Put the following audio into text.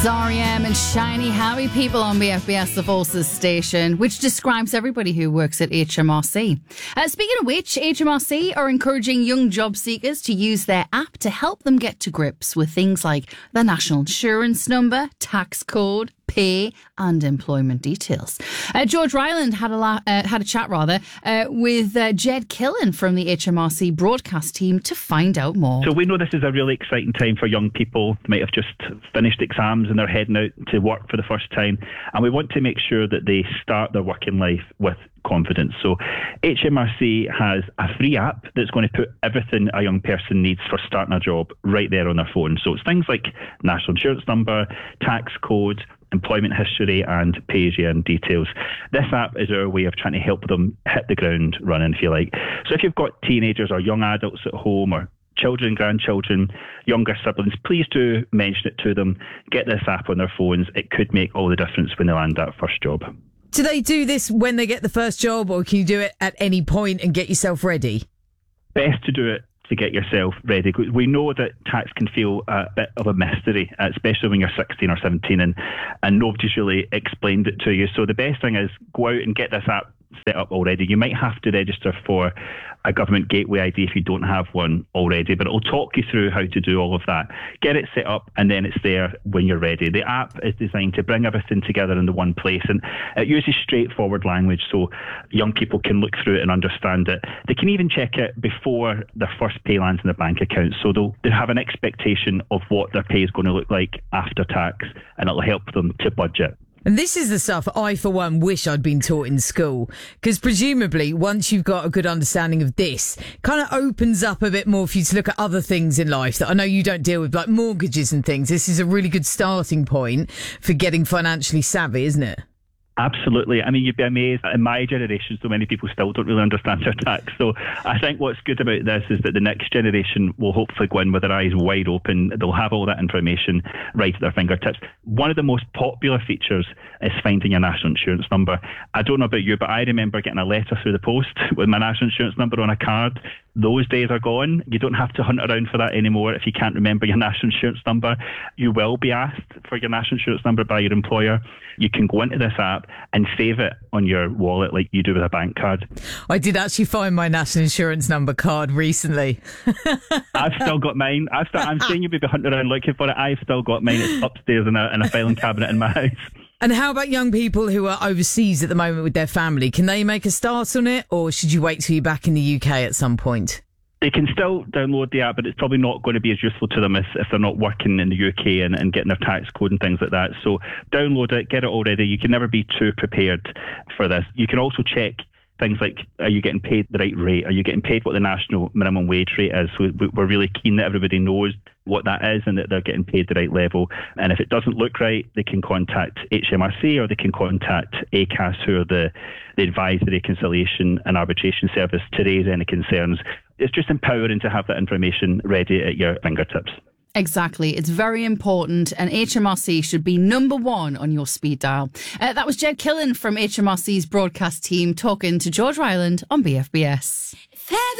R.E.M. and Shiny Happy People on BFBS, the Forces station, which describes everybody who works at HMRC. Speaking of which, HMRC are encouraging young job seekers to use their app to help them get to grips with things like the national insurance number, tax code, pay and employment details. George Ryland had a chat with Jed Killen from the HMRC broadcast team to find out more. So we know this is a really exciting time for young people. They might have just finished exams and they're heading out to work for the first time, and we want to make sure that they start their working life with confidence. So HMRC has a free app that's going to put everything a young person needs for starting a job right there on their phone. So it's things like national insurance number, tax code, employment history and pay-as-you-earn details. This app is our way of trying to help them hit the ground running, if you like. So if you've got teenagers or young adults at home or children, grandchildren, younger siblings, please do mention it to them. Get this app on their phones. It could make all the difference when they land that first job. Do they do this when they get the first job, or can you do it at any point and get yourself ready? Best to do it to get yourself ready. We know that tax can feel a bit of a mystery, especially when you're 16 or 17 and nobody's really explained it to you. So the best thing is go out and get this app set up already. You might have to register for a government gateway ID if you don't have one already, but it'll talk you through how to do all of that. Get it set up and then it's there when you're ready. The app is designed to bring everything together in the one place, and it uses straightforward language so young people can look through it and understand it. They can even check it before their first pay lands in their bank account, so they'll have an expectation of what their pay is going to look like after tax, and it'll help them to budget. And this is the stuff I, for one, wish I'd been taught in school. Because presumably, once you've got a good understanding of this, kind of opens up a bit more for you to look at other things in life that I know you don't deal with, like mortgages and things. This is a really good starting point for getting financially savvy, isn't it? Absolutely. I mean, you'd be amazed. In my generation, so many people still don't really understand their tax. So I think what's good about this is that the next generation will hopefully go in with their eyes wide open. They'll have all that information right at their fingertips. One of the most popular features is finding your national insurance number. I don't know about you, but I remember getting a letter through the post with my national insurance number on a card. Those days are gone. You don't have to hunt around for that anymore. If you can't remember your national insurance number, you will be asked for your national insurance number by your employer. You can go into this app and save it on your wallet like you do with a bank card. I did actually find my national insurance number card recently. I've still got mine. I'm saying you'll be hunting around looking for it. I've still got mine. It's upstairs in a filing cabinet in my house. And how about young people who are overseas at the moment with their family? Can they make a start on it, or should you wait till you're back in the UK at some point? They can still download the app, but it's probably not going to be as useful to them if they're not working in the UK and getting their tax code and things like that. So download it, get it already. You can never be too prepared for this. You can also check things like, are you getting paid the right rate? Are you getting paid what the national minimum wage rate is? So we're really keen that everybody knows what that is and that they're getting paid the right level. And if it doesn't look right, they can contact HMRC or they can contact ACAS, who are the Advisory, Conciliation and Arbitration Service, to raise any concerns. It's just empowering to have that information ready at your fingertips. Exactly. It's very important, and HMRC should be number one on your speed dial. That was Jed Killen from HMRC's broadcast team talking to George Ryland on BFBS.